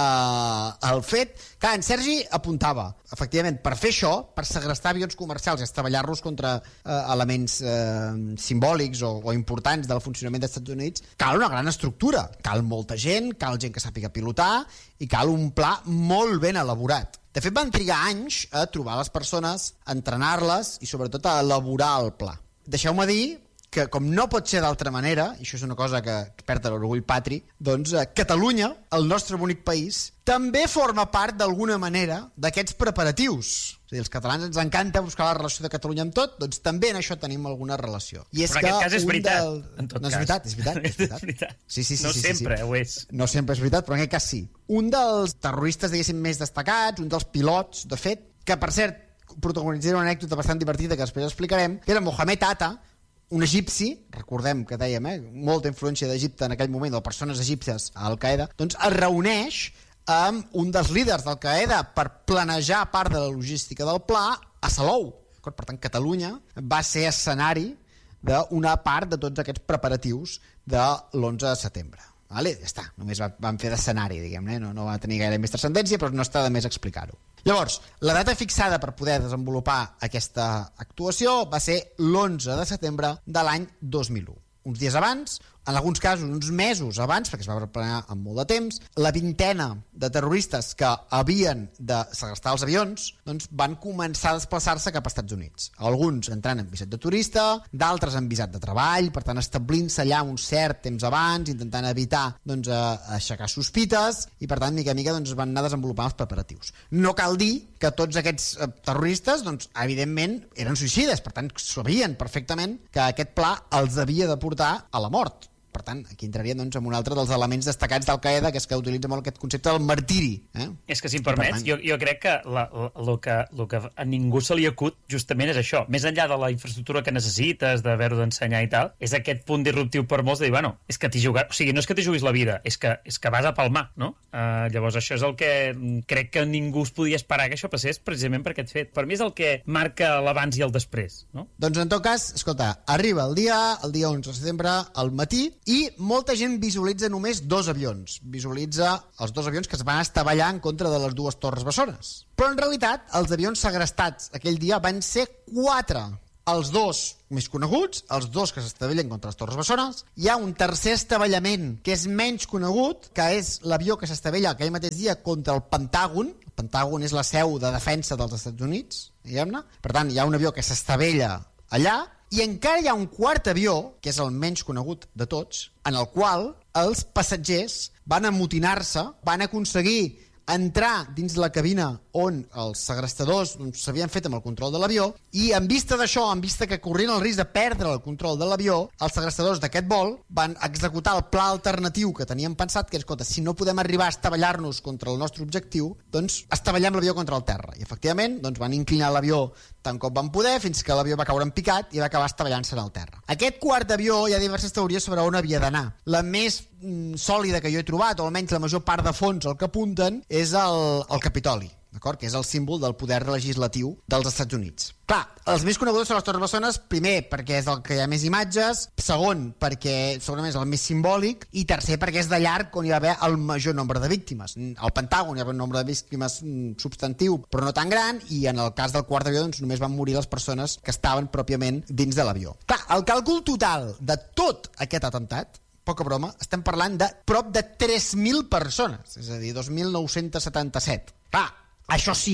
al fet, clar, en Sergi apuntava, efectivament, per fer això, per segrestar avions comercials i estavellar-los contra eh, elements eh, simbòlics o, o importants del funcionament dels Estats Units, cal una gran estructura, cal molta gent, cal gent que sàpiga pilotar i cal un pla molt ben elaborat. De fet, van trigar anys a trobar les persones, a entrenar-les i, sobretot, a elaborar el pla. Deixeu-me dir que, com no pot ser d'altra manera, i això és una cosa que perd l'orgull patri, doncs eh, Catalunya, el nostre bonic país, també forma part, d'alguna manera, d'aquests preparatius. És a dir, els catalans ens encanta buscar la relació de Catalunya amb tot, doncs també en això tenim alguna relació. I és Però en aquest cas és veritat, del... en tot no, és cas. veritat, és veritat. És veritat. És veritat. Sí, sí, sí, no sí, sempre sí, sí. ho és. No sempre és veritat, però en aquest cas sí. Un dels terroristes, diguéssim, més destacats, un dels pilots, de fet, que per cert protagonitzarà una anècdota bastant divertida que després explicarem, que era Mohamed Atta, un egipci, recordem que dèiem, eh, molta influència d'Egipte en aquell moment, de persones egípcies a Al-Qaeda, doncs es reuneix amb un dels líders d'Al-Qaeda per planejar part de la logística del pla a Salou. Per tant, Catalunya va ser escenari d'una part de tots aquests preparatius de l'onze de setembre. Vale? Ja està, només van fer d'escenari, diguem-ne, no, no va tenir gaire més transcendència, però no està de més explicar-ho. Llavors, la data fixada per poder desenvolupar aquesta actuació va ser l'onze de setembre de l'any dos mil u. Uns dies abans, en alguns casos uns mesos abans, perquè es va preparar amb molt de temps, la vintena de terroristes que havien de segrestar els avions doncs van començar a desplaçar-se cap als Estats Units. Alguns entrant en visat de turista, d'altres en visat de treball, per tant establint-se allà un cert temps abans, intentant evitar doncs, aixecar sospites, i per tant, mica a mica, doncs, van anar desenvolupant els preparatius. No cal dir que tots aquests eh, terroristes, doncs, evidentment, eren suïcides, per tant, sabien perfectament que aquest pla els havia de portar a la mort. Per tant, aquí entraríem doncs, en un altre dels elements destacats d'Al-Qaeda, que és que utilitza molt aquest concepte del martiri. Eh? És que, si em permets, tant... jo, jo crec que el que, lo que a ningú se li acut justament és això. Més enllà de la infraestructura que necessites, d'haver-ho d'ensenyar i tal, és aquest punt disruptiu per molts de dir, bueno, és que t'hi jugat... O sigui, no és que t'hi juguis la vida, és que, és que vas a palmar, no? Uh, llavors, això és el que crec que ningú es podia esperar que això passés precisament per aquest fet. Per mi és el que marca l'abans i el després, no? Doncs, en tot cas, escolta, arriba el dia, el dia onze de setembre, al matí, i molta gent visualitza només dos avions. Visualitza els dos avions que es van estavellar en contra de les dues torres bessones. Però, en realitat, els avions segrestats aquell dia van ser quatre. Els dos més coneguts, els dos que s'estavellen contra les torres bessones. Hi ha un tercer estavellament que és menys conegut, que és l'avió que s'estavella aquell mateix dia contra el Pentàgon. El Pentàgon és la seu de defensa dels Estats Units, diguem-ne. Per tant, hi ha un avió que s'estavella allà, i encara hi ha un quart avió, que és el menys conegut de tots, en el qual els passatgers van amotinar-se, van aconseguir entrar dins la cabina on els segrestadors doncs, s'havien fet amb el control de l'avió, i en vista d'això, en vista que corrien el risc de perdre el control de l'avió, els segrestadors d'aquest vol van executar el pla alternatiu que tenien pensat, que és, escolta, si no podem arribar a estavellar-nos contra el nostre objectiu, doncs estavellem l'avió contra el terra. I efectivament doncs, van inclinar l'avió tant com van poder, fins que l'avió va caure en picat i va acabar estavellant-se al terra. Aquest quart avió hi ha diverses teories sobre on havia d'anar. La més mm, sòlida que jo he trobat, o almenys la major part de fons el que apunten, és el, el Capitoli, d'acord? Que és el símbol del poder legislatiu dels Estats Units. Clar, els més coneguts són les torres bessones, primer perquè és el que hi ha més imatges, segon perquè segurament és el més simbòlic, i tercer perquè és de llarg on hi va haver el major nombre de víctimes. Al Pentàgon hi va haver un nombre de víctimes substantiu però no tan gran, i en el cas del quart avió doncs, només van morir les persones que estaven pròpiament dins de l'avió. Clar, el càlcul total de tot aquest atemptat, poca broma, estem parlant de prop de tres mil persones, és a dir, dos mil nou-cents setanta-set. Clar, això sí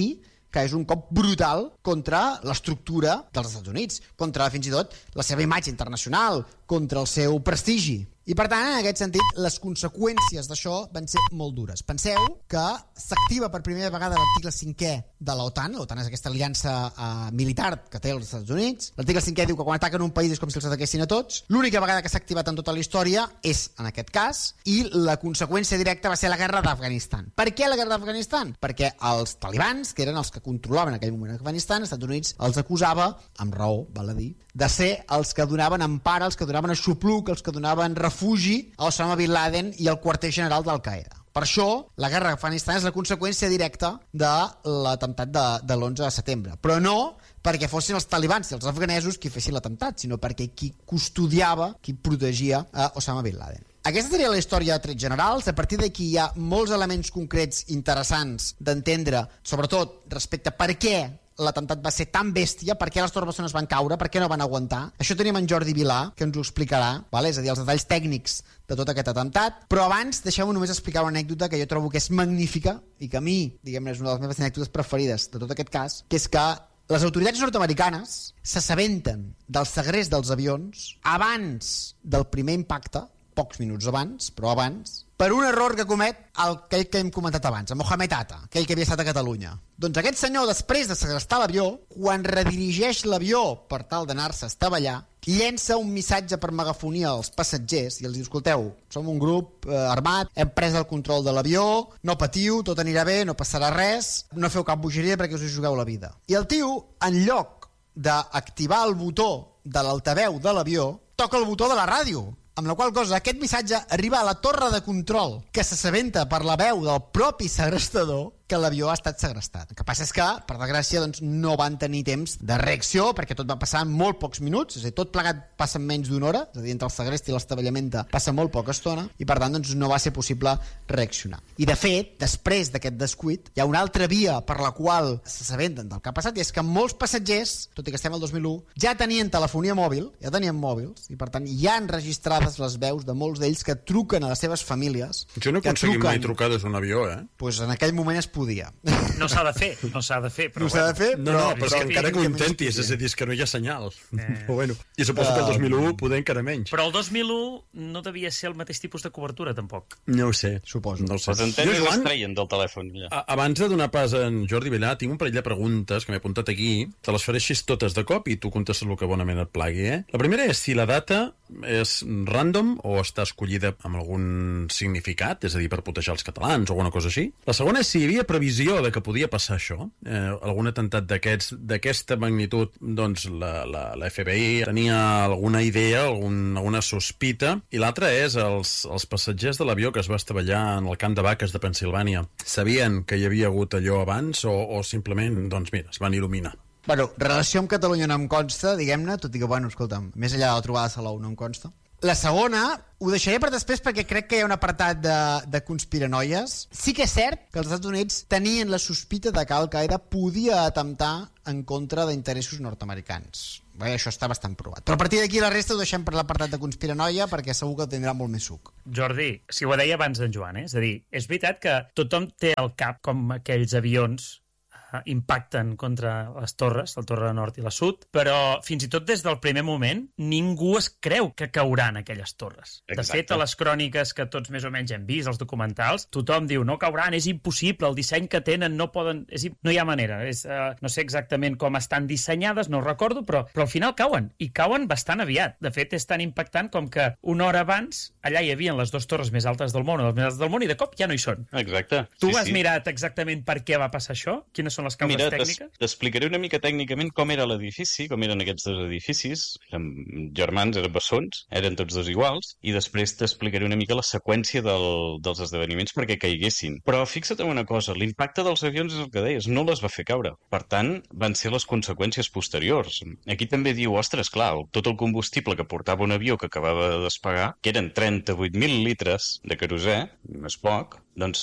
que és un cop brutal contra l'estructura dels Estats Units, contra fins i tot la seva imatge internacional, contra el seu prestigi. I, per tant, en aquest sentit, les conseqüències d'això van ser molt dures. Penseu que s'activa per primera vegada l'article cinquè de l'OTAN. L'OTAN és aquesta aliança uh, militar que té els Estats Units. L'article cinquè diu que quan ataquen un país és com si els ataquessin a tots. L'única vegada que s'ha activat en tota la història és en aquest cas, i la conseqüència directa va ser la guerra d'Afganistan. Per què la guerra d'Afganistan? Perquè els talibans, que eren els que controlaven en aquell moment Afganistan, els Estats Units els acusava, amb raó, val a dir, de ser els que donaven empara, els que donaven aixopluc, els que donaven refugi a Osama Bin Laden i al quarter general d'Al-Qaeda. Per això, la guerra d'Afganistan és la conseqüència directa de l'atemptat de, de l'onze de setembre. Però no perquè fossin els talibans i els afganesos qui fessin l'atemptat, sinó perquè qui custodiava, qui protegia a Osama Bin Laden. Aquesta seria la història de trets generals. A partir d'aquí hi ha molts elements concrets interessants d'entendre, sobretot respecte a per què l'atemptat va ser tan bèstia, per què les torres bessones van caure, per què no van aguantar. Això tenim en Jordi Vilà, que ens ho explicarà, vale? És a dir, els detalls tècnics de tot aquest atemptat. Però abans, deixeu-me només explicar una anècdota que jo trobo que és magnífica i que a mi, diguem-ne, és una de les meves anècdotes preferides de tot aquest cas, que és que les autoritats nord-americanes s'assabenten del segrest dels avions abans del primer impacte, pocs minuts abans, però abans, per un error que comet el que hem comentat abans, el Mohamed Atta, aquell que havia estat a Catalunya. Doncs aquest senyor, després de segrestar l'avió, quan redirigeix l'avió per tal d'anar-se a estavellar, llença un missatge per megafonia als passatgers i els diu, escolteu, som un grup eh, armat, hem pres el control de l'avió, no patiu, tot anirà bé, no passarà res, no feu cap bogeria perquè us hi jugueu la vida. I el tio, en lloc d'activar el botó de l'altaveu de l'avió, toca el botó de la ràdio, amb la qual cosa aquest missatge arriba a la torre de control, que s'assabenta per la veu del propi segrestador que l'avió ha estat segrestat. El que passa és que, per desgràcia, doncs, no van tenir temps de reacció, perquè tot va passar en molt pocs minuts, és a dir, tot plegat passa en menys d'una hora, és a dir, entre el segrest i l'estabellament passa molt poca estona, i per tant doncs, no va ser possible reaccionar. I de fet, després d'aquest descuit, hi ha una altra via per la qual s'assabenten del que ha passat, i és que molts passatgers, tot i que estem al dos mil u, ja tenien telefonia mòbil, ja tenien mòbils, i per tant ja han registrades les veus de molts d'ells que truquen a les seves famílies. Jo no he aconseguit mai trucar des d'un avió, eh? Pues en aquell moment es podia. No s'ha de fer, no s'ha de fer. Però no s'ha de fer, però... No, no, però, però encara que ho intentis, és a dir, és que no hi ha senyal. Eh... Però bueno, i suposo que el dos mil u poder encara menys. Però el dos mil u no devia ser el mateix tipus de cobertura, tampoc. No ho sé. Suposo. No ho sé. Les antenes jo, Joan, es treien del telèfon. Ja. Abans de donar pas a en Jordi Vilà, tinc un parell de preguntes que m'he apuntat aquí. Te les faré així totes de cop i tu contestes el que bonament et plagui, eh? La primera és si la data és random o està escollida amb algun significat, és a dir, per proteger els catalans o alguna cosa així. La segona és si hi havia previsió de que podia passar això, eh, algun atemptat d'aquests d'aquesta magnitud, doncs la, la, la F B I tenia alguna idea, algun, alguna sospita, i l'altra és els, els passatgers de l'avió que es va estavellar en el camp de vaques de Pensilvània. Sabien que hi havia hagut allò abans o, o simplement, doncs mira, es van il·luminar? Bueno, relació amb Catalunya no em consta, diguem-ne, tot i que, bueno, escolta'm, més enllà de la trobada de Salou no em consta. La segona, ho deixaré per després perquè crec que hi ha un apartat de, de conspiranoies. Sí que és cert que els Estats Units tenien la sospita de que Al-Qaeda podia atemptar en contra d'interessos nord-americans. Bé, això està bastant provat. Però a partir d'aquí la resta ho deixem per l'apartat de conspiranoia perquè segur que tindrà molt més suc. Jordi, si ho deia abans en Joan, eh? És a dir, és veritat que tothom té al cap com aquells avions impacten contra les torres, la torre nord i la sud, però fins i tot des del primer moment ningú es creu que cauran aquelles torres. Exacte. De fet, a les cròniques que tots més o menys hem vist, els documentals, tothom diu no cauran, és impossible, el disseny que tenen no poden... És, no hi ha manera. És, uh, no sé exactament com estan dissenyades, no ho recordo, però, però al final cauen, i cauen bastant aviat. De fet, és tan impactant com que una hora abans allà hi havia les dues torres més altes del món o les més altes del món i de cop ja no hi són. Exacte. Tu sí, has sí. mirat exactament per què va passar això? Quines són les causes Mira, tècniques? t'explicaré una mica tècnicament com era l'edifici, com eren aquests dos edificis. Eren germans, eren bessons, eren tots dos iguals, i després t'explicaré una mica la seqüència del, dels esdeveniments perquè caiguessin. Però fixa't en una cosa, l'impacte dels avions és el que deies, no les va fer caure. Per tant, van ser les conseqüències posteriors. Aquí també diu, ostres, clar, tot el combustible que portava un avió que acabava de despegar, que eren trenta-vuit mil litres de querosè, més poc, doncs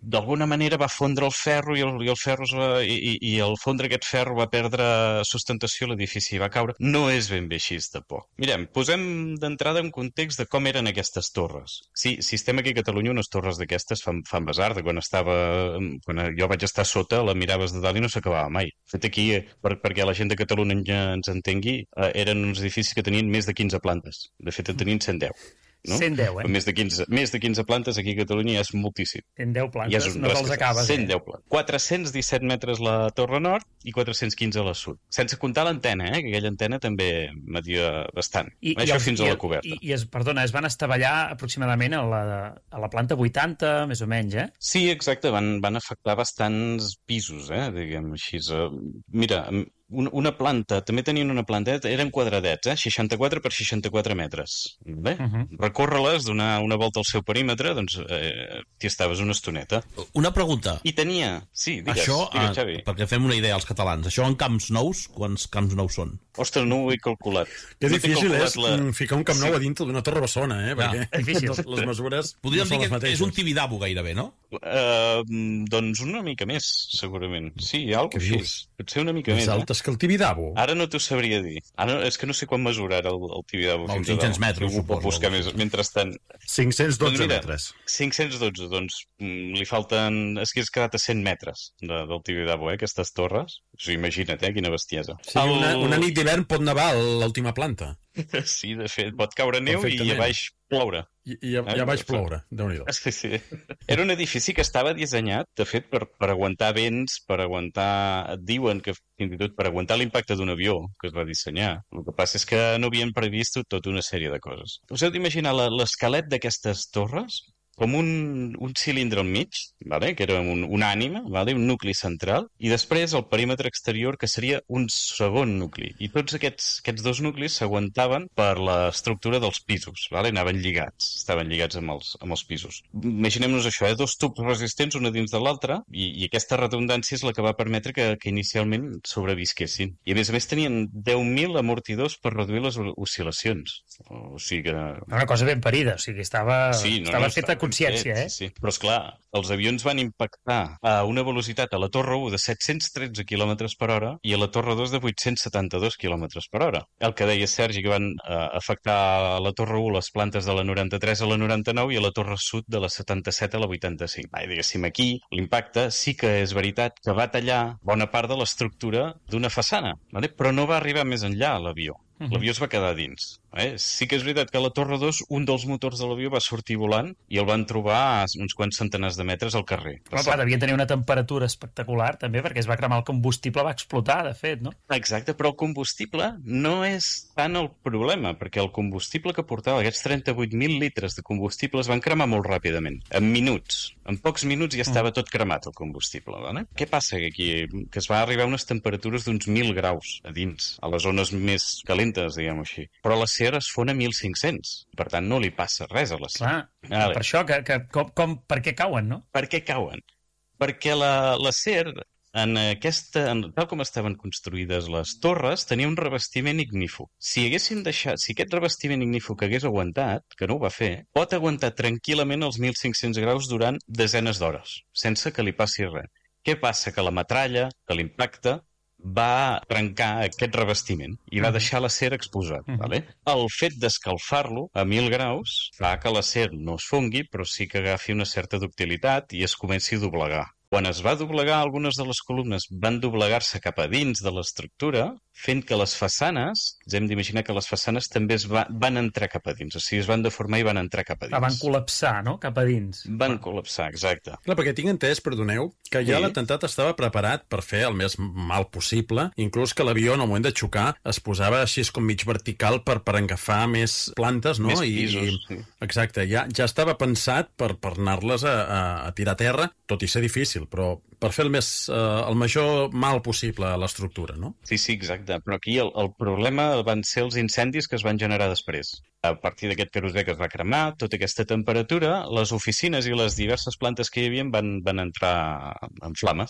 d'alguna manera va fondre el ferro i el, i el ferro es va, i, i el fondre aquest ferro va perdre sustentació, l'edifici va caure. No és ben bé així de por. Mirem, posem d'entrada un context de com eren aquestes torres. Sí, si estem aquí a Catalunya, unes torres d'aquestes fan, fan besar, de quan estava, quan jo vaig estar sota, la miraves de dalt i no s'acabava mai. De fet, aquí, per, perquè la gent de Catalunya ens entengui, eh, eren uns edificis que tenien més de quinze plantes. De fet, en tenien cent deu. No? cent deu, eh? Més de, quinze, més de quinze plantes aquí a Catalunya ja és moltíssim. cent deu plantes, ja és un no te'ls acabes. cent deu plantes. quatre-cents disset metres la torre nord i quatre-cents quinze a la sud. Sense comptar l'antena, eh? Que aquella antena també media bastant. I, Això i els, fins i, a la coberta. I, i es, perdona, es van estavellar aproximadament a la, a la planta vuitanta, més o menys, eh? Sí, exacte, van, van afectar bastants pisos, eh? Diguem així. Mira, una planta, també tenien una planta, eren quadradets, eh? seixanta-quatre per seixanta-quatre metres. Bé? Uh -huh. Recórrer-les, donar una volta al seu perímetre, doncs eh, t'hi estaves una estoneta. Una pregunta. I tenia... Sí, digues, això, digues, Xavi. Eh, perquè fem una idea als catalans. Això en camps nous, quants camps nous són? Ostres, no ho he calculat. Que no difícil és la... ficar un camp nou sí. a dintre d'una torre bessona, eh? Perquè ja. Difícil. les mesures podríem no són dir les que mateixes. És un Tibidabo gairebé, no? Uh, doncs una mica més, segurament. Sí, alguna cosa així. Potser una mica més. Més altes eh? que el Tibidabo. Ara no t'ho sabria dir. Ara, és que no sé quan mesurar el, el Tibidabo. Els cinc-cents metres, si suposo. Buscar més, mentrestant. cinc-cents dotze doncs mira, metres. cinc-cents dotze, doncs mm, li falten... És que has quedat a cent metres de, del Tibidabo, eh, aquestes torres. O sigui, imagina't, eh, quina bestiesa. Sí, el... una, una nit d'hivern pot nevar a l'última planta. Sí, de fet, pot caure neu i a baix ploure. I, i a, eh? a baix ploure, déu-n'hi-do. Sí, sí. Era un edifici que estava dissenyat, de fet, per, per aguantar vents, per aguantar... Et diuen que fins i tot per aguantar l'impacte d'un avió que es va dissenyar. El que passa és que no havien previst tota una sèrie de coses. Us heu d'imaginar l'esquelet d'aquestes torres com un, un cilindre al mig, vale? Que era un, una ànima, vale? Un nucli central, i després el perímetre exterior, que seria un segon nucli. I tots aquests, aquests dos nuclis s'aguantaven per l'estructura dels pisos, vale? Anaven lligats, estaven lligats amb els, amb els pisos. Imaginem-nos això, eh? Dos tubs resistents, un a dins de l'altre, i, i aquesta redundància és la que va permetre que, que inicialment sobrevisquessin. I a més a més tenien deu mil amortidors per reduir les oscil·lacions. O sigui que... Una cosa ben parida, o sigui, estava, sí, no, estava no, feta consciència, eh? Sí, sí. Però, esclar, els avions van impactar a una velocitat a la Torre u de set-cents tretze quilòmetres per hora i a la Torre dos de vuit-cents setanta-dos quilòmetres per hora. El que deia Sergi, que van eh, afectar a la Torre u les plantes de la noranta-tres a la noranta-nou i a la Torre sud de la setanta-set a la vuitanta-cinc. Ah, diguéssim, aquí l'impacte sí que és veritat que va tallar bona part de l'estructura d'una façana, vale? Però no va arribar més enllà l'avió. L'avió es va quedar dins. Eh? Sí que és veritat que a la Torre dos un dels motors de l'avió va sortir volant i el van trobar a uns quants centenars de metres al carrer. Però clar, devia tenir una temperatura espectacular també perquè es va cremar el combustible, va explotar, de fet, no? Exacte, però el combustible no és tant el problema, perquè el combustible que portava, aquests trenta-vuit mil litres de combustible, es van cremar molt ràpidament, en minuts. En pocs minuts ja estava tot cremat, el combustible. Vale? Què passa aquí? Que es va arribar a unes temperatures d'uns mil graus a dins, a les zones més calentes, diguem-ho així. Però la l'acer es fon a mil cinc-cents. Per tant, no li passa res a l'acer. Clar, vale. Per això, que, que, com, com, per què cauen, no? Per què cauen? Perquè l'acer, la, en aquesta, en, tal com estaven construïdes les torres, tenia un revestiment ignífug. Si haguessin deixat, si aquest revestiment ignífug hagués aguantat, que no ho va fer, pot aguantar tranquil·lament els mil cinc-cents graus durant desenes d'hores, sense que li passi res. Què passa? Que la metralla, que l'impacte, va trencar aquest revestiment i va deixar l'acer exposat. Uh-huh. Vale? El fet d'escalfar-lo a mil graus fa que l'acer no es fongui, però sí que agafi una certa ductilitat i es comenci a doblegar. Quan es va doblegar, algunes de les columnes van doblegar-se cap a dins de l'estructura, fent que les façanes, ens hem d'imaginar que les façanes també es va, van entrar cap a dins, o sigui, es van deformar i van entrar cap a dins. Ah, van col·lapsar, no?, cap a dins. Van col·lapsar, exacte. Clar, perquè tinc entès, perdoneu, que ja sí. L'atemptat estava preparat per fer el més mal possible, inclús que l'avió, en el moment de xocar, es posava així com mig vertical per, per agafar més plantes, no? Més pisos, I, sí. Exacte, ja, ja estava pensat per, per anar-les a, a, a tirar a terra, tot i ser difícil, però per fer el, més, eh, el major mal possible a l'estructura, no? Sí, sí, exacte. Però aquí el, el problema van ser els incendis que es van generar després. A partir d'aquest querosè que es va cremar, tota aquesta temperatura, les oficines i les diverses plantes que hi havia van, van entrar en flames.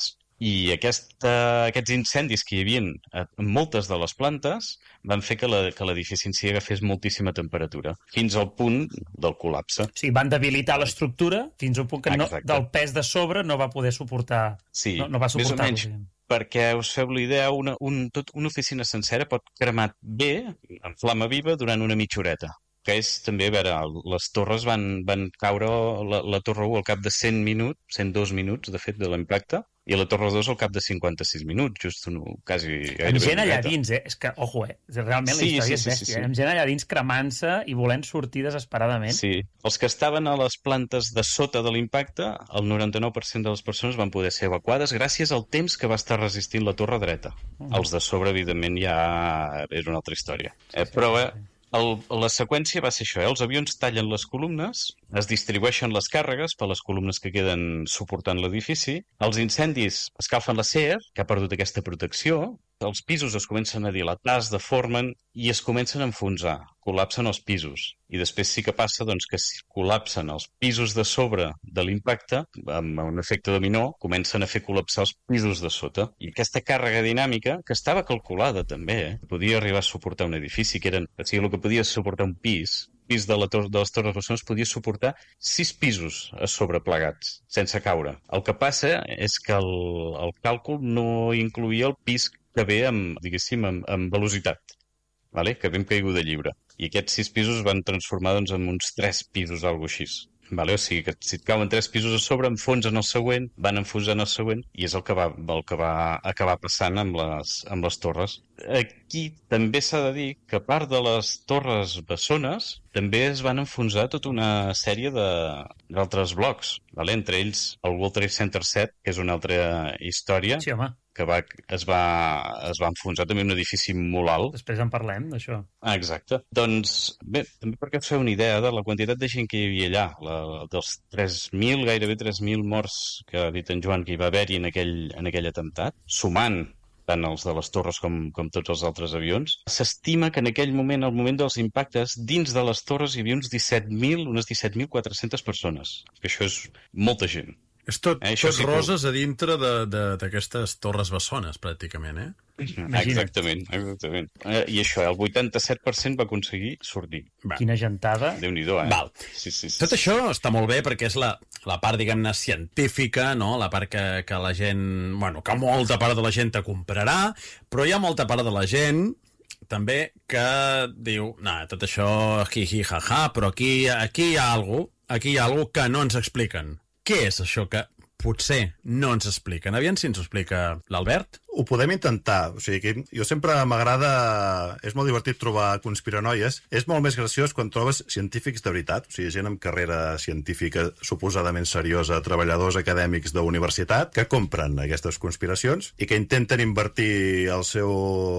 I aquesta, aquests incendis que hi havia en moltes de les plantes van fer que l'edifici en si agafés moltíssima temperatura, fins al punt del col·lapse. O sigui, van debilitar l'estructura fins al punt que no, del pes de sobre no va poder suportar... Sí, no, no va més o suportar menys, perquè us feu la idea, una, un, tot una oficina sencera pot cremar bé, en flama viva, durant una mitja horeta. Que és també, a veure, les torres van, van caure, la, la torre u al cap de cent minuts, cent dos minuts, de fet, de l'impacte, i la torre dos al cap de cinquanta-sis minuts, just un, quasi gairebé. Amb gent allà dins, eh? És que, ojo, eh? Realment la Sí, història sí, és sí, bèstia, sí, sí. eh? Amb gent allà dins cremant-se i volent sortir desesperadament. Sí, els que estaven a les plantes de sota de l'impacte, el noranta-nou per cent de les persones van poder ser evacuades gràcies al temps que va estar resistint la torre dreta. Mm. Els de sobre, evidentment, ja era una altra història. Eh, però eh, el, la seqüència va ser això, eh? Els avions tallen les columnes, es distribueixen les càrregues per les columnes que queden suportant l'edifici, els incendis escalfen l'acer, que ha perdut aquesta protecció, els pisos es comencen a dilatar, es deformen i es comencen a enfonsar, col·lapsen els pisos. I després sí que passa doncs, que si col·lapsen els pisos de sobre de l'impacte, amb un efecte dominó, comencen a fer col·lapsar els pisos de sota. I aquesta càrrega dinàmica, que estava calculada també, eh? Podia arribar a suportar un edifici, que eren, o sigui, el que podia suportar un pis, pis de, la tor de les Torres Bessones podia suportar sis pisos a sobre plegats, sense caure. El que passa és que el, el càlcul no incluïa el pis que ve amb, diguéssim, amb, amb velocitat, vale? Que ve amb caiguda lliure. I aquests sis pisos es van transformar doncs, en uns tres pisos, alguna cosa així. Vale? O sigui que si et cauen tres pisos a sobre, enfonsen el següent, van enfonsant el següent, i és el que va, el que va acabar passant amb les, amb les torres. Aquí també s'ha de dir que a part de les torres bessones, també es van enfonsar tota una sèrie d'altres blocs, vale? Entre ells el World Trade Center set, que és una altra història, sí, home. que va, es, va, es va enfonsar també un edifici molt alt. Després en parlem, d'això. Ah, exacte. Doncs, bé, també perquè us feu una idea de la quantitat de gent que hi havia allà, la, dels tres mil, gairebé tres mil morts que ha dit en Joan que hi va haver-hi en, aquell, en aquell atemptat, sumant tant els de les torres com, com tots els altres avions, s'estima que en aquell moment, al moment dels impactes, dins de les torres hi havia uns disset mil, unes disset mil quatre-centes persones, que això és molta gent. És tot, eh, tot roses a dintre d'aquestes torres bessones, pràcticament, eh? Exactament, exactament. Eh, I això, el vuitanta-set per cent va aconseguir sortir. Va. Quina gentada. Déu-n'hi-do, eh? Val. Sí, sí, sí. Tot això està molt bé perquè és la, la part, diguem-ne, científica, no? La part que, que la gent... Bueno, que molta part de la gent te comprarà, però hi ha molta part de la gent també que diu, nah, tot això, hi, hi, ha, ha, però aquí, aquí hi ha alguna cosa, aquí hi ha alguna cosa que no ens expliquen. Què és això que potser no ens expliquen? Aviam si ens ho explica l'Albert. Ho podem intentar. O sigui, jo sempre m'agrada... És molt divertit trobar conspiranoies. És molt més graciós quan trobes científics de veritat, o sigui, gent amb carrera científica suposadament seriosa, treballadors acadèmics d'universitat, que compren aquestes conspiracions i que intenten invertir el seu...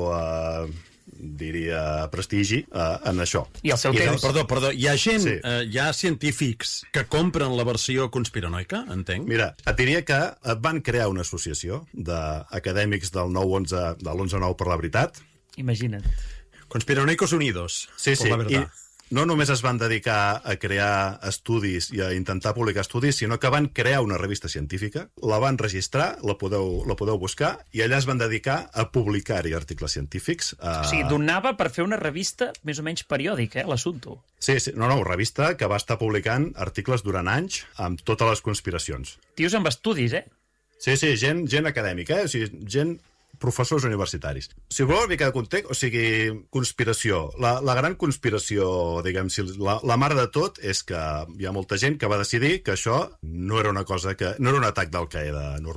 Eh, diria, prestigi uh, en això. I el seu I temps. doncs, Perdó, perdó, hi ha gent, sí. eh, hi ha científics que compren la versió conspiranoica, entenc? Mira, et diria que van crear una associació d'acadèmics del nou onze, de l'onze nou per la veritat. Imagina't. Conspiranoicos Unidos, sí, por sí, la verdad. I no només es van dedicar a crear estudis i a intentar publicar estudis, sinó que van crear una revista científica, la van registrar, la podeu, la podeu buscar, i allà es van dedicar a publicar-hi articles científics. A... O sigui, donava per fer una revista més o menys periòdica, eh, l'assumpte. Sí, sí, no, no, revista que va estar publicant articles durant anys amb totes les conspiracions. Tios amb estudis, eh? Sí, sí, gent, gent acadèmica, eh? O sigui, gent... professors universitaris. Si voleu una mica de context, o sigui, conspiració. La, la gran conspiració, diguem, si la, la mare de tot és que hi ha molta gent que va decidir que això no era una cosa que... no era un atac d'Al-Qaeda normal.